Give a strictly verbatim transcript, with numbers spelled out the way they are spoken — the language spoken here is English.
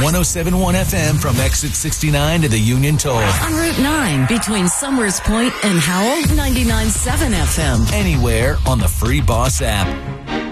one oh seven point one F M from exit sixty-nine to the Union Toll. On Route nine between Summers Point and Howell, ninety-nine point seven F M. Anywhere on the Free Boss app.